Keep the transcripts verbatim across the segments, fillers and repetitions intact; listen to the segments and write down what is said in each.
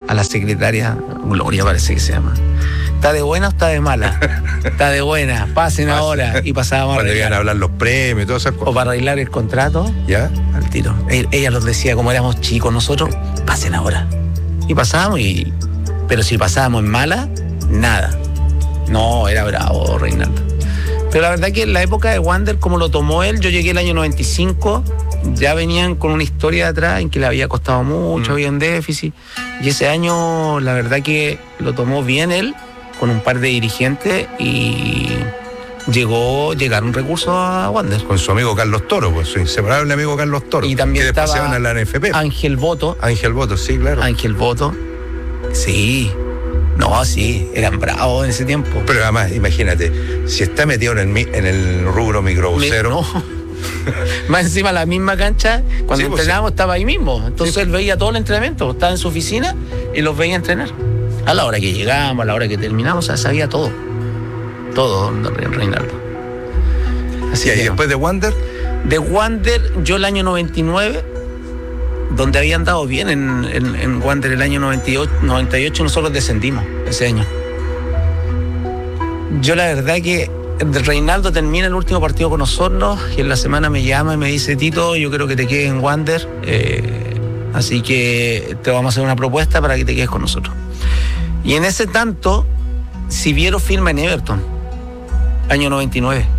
a la secretaria, Gloria parece que se llama. ¿Está de buena o está de mala? Está de buena, pasen Pase. ahora. Y pasábamos cuando iban a hablar los premios y todas esas cosas. O para arreglar el contrato. ¿Ya? Al tiro. Ella los decía, como éramos chicos nosotros, pasen ahora. Y pasábamos, y pero si pasábamos en mala, nada. No, era bravo Reinaldo. Pero la verdad que en la época de Wander, como lo tomó él, yo llegué el año noventa y cinco, ya venían con una historia de atrás en que le había costado mucho, mm. había un déficit. Y ese año, la verdad que lo tomó bien él, con un par de dirigentes, y llegó, llegaron recursos a Wander. Con su amigo Carlos Toro, pues su inseparable amigo Carlos Toro. Y también que estaba después se van a la N F P. Ángel Boto. Ángel Boto, sí, claro. Ángel Boto, sí. No, sí, eran bravos en ese tiempo. Pero además, imagínate, si está metido en el, en el rubro microbusero. No. Más encima la misma cancha, cuando sí, entrenábamos, sí. estaba ahí mismo. Entonces sí. él veía todo el entrenamiento, estaba en su oficina y los veía entrenar. A la hora que llegamos, a la hora que terminamos, o sea, sabía todo. Todo, Reinaldo. Así ¿Y que, después de Wander? De Wander, yo el año noventa y nueve, donde había andado bien en, en, en Wander el año noventa y ocho, noventa y ocho, nosotros descendimos ese año. Yo la verdad que Reinaldo termina el último partido con nosotros y en la semana me llama y me dice: Tito, yo creo que te quedes en Wander, eh, así que te vamos a hacer una propuesta para que te quedes con nosotros. Y en ese tanto, Siviero firma en Everton, año noventa y nueve.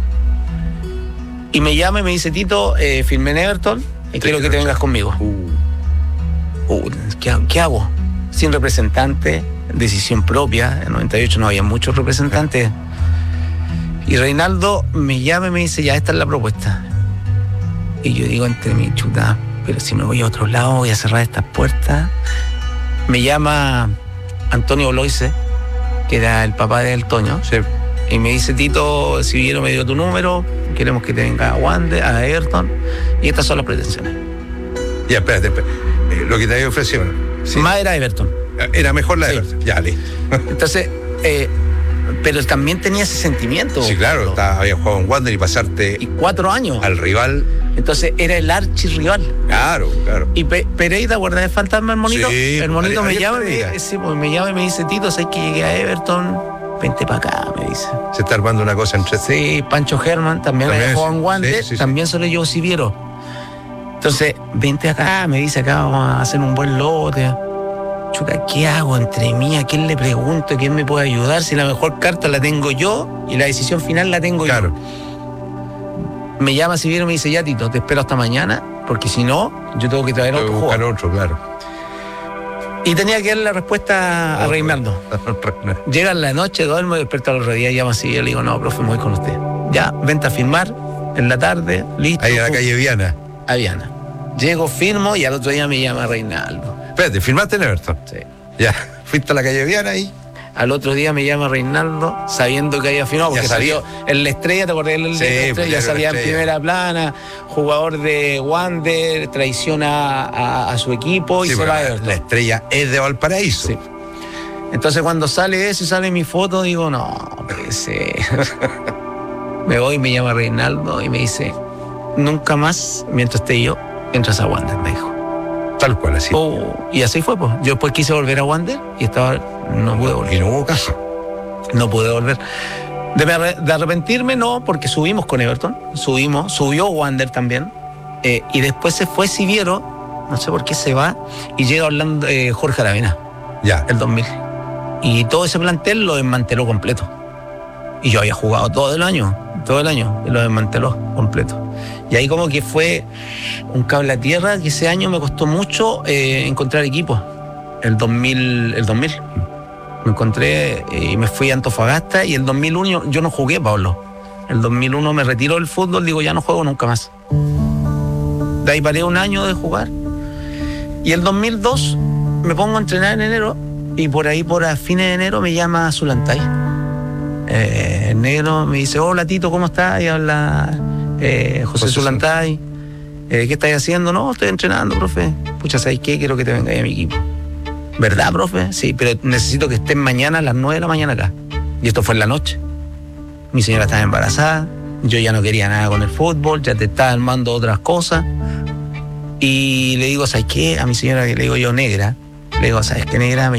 Y me llama y me dice: Tito, eh, firmé en Everton, y quiero que te vengas conmigo. Uh. Uh, ¿qué, ¿Qué hago? Sin representante, decisión propia. En noventa y ocho no había muchos representantes. Y Reinaldo me llama y me dice: ya, esta es la propuesta. Y yo digo entre mí, chuta, pero si me voy a otro lado, voy a cerrar estas puertas. Me llama Antonio Bloise, que era el papá de El Toño, sí. y me dice: Tito, Siviero me dio tu número, queremos que te venga a Wander, a Everton, y estas son las pretensiones. Ya, espérate, espérate. Eh, lo que te había ofrecido. Sí. Más era Everton. Era mejor la de sí. Everton. Ya, listo. Entonces, eh, pero él también tenía ese sentimiento. Sí, claro, estaba, había jugado en Wander y pasarte. Y cuatro años. Al rival. Entonces era el archirrival. Claro, claro. Y Pe- Pereira, ¿guardas el fantasma, el monito? Sí, el monito me llama, me, sí, pues, me llama y me dice: Tito, ¿sabes que llegué a Everton? Vente para acá, me dice. Se está armando una cosa entre. Sí, Pancho Germán también, también había jugado en Wander, sí, sí, también sí. se lo llevó Siviero. Entonces, vente acá, me dice: acá vamos a hacer un buen lote. Chuta, ¿qué hago entre mí? ¿A quién le pregunto? ¿Quién me puede ayudar? Si la mejor carta la tengo yo y la decisión final la tengo claro. yo. Me llama Siviero y me dice: ya, Tito, te espero hasta mañana, porque si no, yo tengo que traer otro buscar jugador. otro, claro. Y tenía que darle la respuesta a, a Reinaldo. Llega en la noche, duermo y despierto al otro día, llama a Siviero y le digo: no, profe, me voy con usted. Ya, vente a firmar en la tarde, listo. Ahí a la calle Viana. A Viana. Llego, firmo y al otro día me llama Reinaldo. Espérate, ¿firmaste en Everton? Sí. Ya, fuiste a la calle Viana ahí. Al otro día me llama Reinaldo, sabiendo que había firmado, porque salió en La Estrella, ¿te acordás? En sí, La Estrella, pues ya salía en Estrella. primera plana, jugador de Wander, traiciona a, a su equipo y sí, se va a Everton. La Estrella es de Valparaíso. Sí. Entonces cuando sale eso y sale mi foto, digo: no, pues eh. Me voy y me llama Reinaldo y me dice: nunca más, mientras esté yo, entras a Wander, me dijo. Tal cual, así. Oh, y así fue, pues. Yo después quise volver a Wander y estaba, no pude volver. Y no hubo caso. No pude volver. De, de arrepentirme, no, porque subimos con Everton, subimos, subió Wander también, eh, y después se fue Siviero, no sé por qué se va, y llega Orlando, eh, Jorge Aravena, ya. el dos mil. Y todo ese plantel lo desmanteló completo. Y yo había jugado todo el año, todo el año, y lo desmanteló completo. Y ahí como que fue un cable a tierra, que ese año me costó mucho eh, encontrar equipos. El dos mil, el dos mil. Me encontré y me fui a Antofagasta, y el dos mil uno yo no jugué, Pablo. El dos mil uno me retiró del fútbol, digo: ya no juego nunca más. De ahí paré un año de jugar. Y el dos mil dos me pongo a entrenar en enero, y por ahí, por a fines de enero, me llama Zulantay. Eh, el negro me dice: hola, Tito, ¿cómo estás? Y habla eh, José, José Zulantay. Eh, ¿Qué estás haciendo? No, estoy entrenando, profe. Pucha, ¿sabes qué? Quiero que te vengas a mi equipo. ¿Verdad, profe? Sí, pero necesito que estés mañana a las nueve de la mañana acá. Y esto fue en la noche. Mi señora estaba embarazada, yo ya no quería nada con el fútbol, ya te estaba armando otras cosas. Y le digo: ¿sabes qué? A mi señora, que le digo yo, negra, le digo: ¿sabes qué, negra? Me